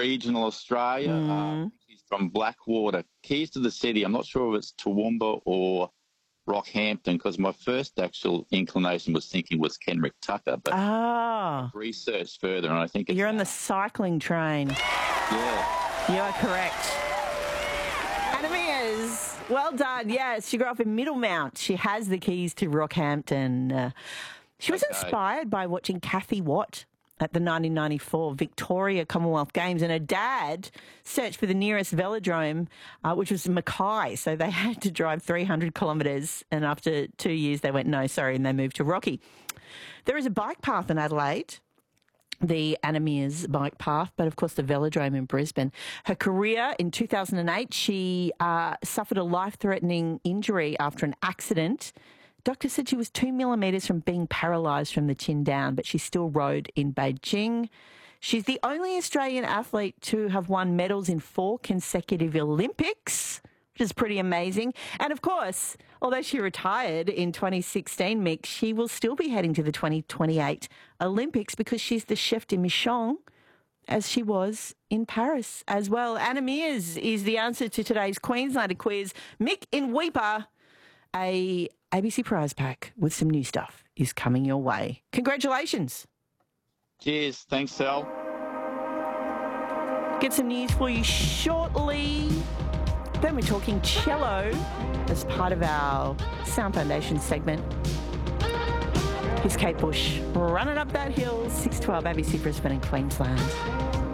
regional Australia. She's from Blackwater. Keys to the city. I'm not sure if it's Toowoomba or Rockhampton, because my first actual inclination was thinking was Kenrick Tucker, but I've researched further, and I think it's You're on the cycling train. Yeah. You are correct. Anna Mears, well done. Yes, she grew up in Middlemount. She has the keys to Rockhampton. She was inspired by watching Kathy Watt at the 1994 Victoria Commonwealth Games, and her dad searched for the nearest velodrome, which was Mackay. So they had to drive 300 kilometres, and after 2 years they went, no, sorry, and they moved to Rocky. There is a bike path in Adelaide, the Anna Mears bike path, but of course the velodrome in Brisbane. Her career in 2008, she suffered a life-threatening injury after an accident. Doctor said she was 2 millimetres from being paralysed from the chin down, but she still rode in Beijing. She's the only Australian athlete to have won medals in 4 consecutive Olympics, which is pretty amazing. And of course, although she retired in 2016, Mick, she will still be heading to the 2028 Olympics because she's the chef de mission, as she was in Paris as well. Anna Mears is the answer to today's Queenslander quiz. Mick in Weipa, a ABC prize pack with some new stuff is coming your way. Congratulations. Cheers. Thanks, Sal. Get some news for you shortly. Then we're talking cello as part of our Sound Foundation segment. Here's Kate Bush running up that hill, 612 ABC Brisbane and Queensland.